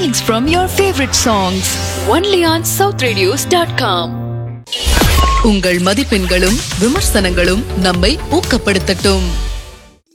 feelings from your favorite songs. Only on southradios.com. உங்கள் மதிப்பெண்களும் விமர்சனங்களும் நம்மை ஊக்கப்படுத்தட்டும்.